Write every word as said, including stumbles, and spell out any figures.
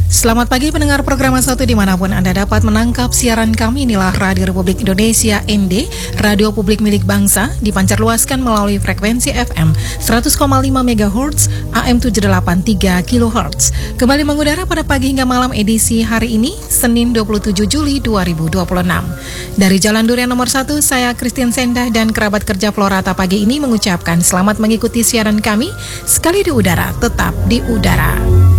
Selamat pagi pendengar program satu dimanapun Anda dapat menangkap siaran kami. Inilah Radio Republik Indonesia N D, radio publik milik bangsa, dipancarluaskan melalui frekuensi F M seratus koma lima megahertz, A M tujuh ratus delapan puluh tiga kilohertz. Kembali mengudara pada pagi hingga malam edisi hari ini, Senin dua puluh tujuh Juli dua ribu dua puluh enam. Dari Jalan Durian nomor satu, saya Christine Sendah dan kerabat kerja Florata pagi ini mengucapkan selamat mengikuti siaran kami. Sekali di udara, tetap di udara.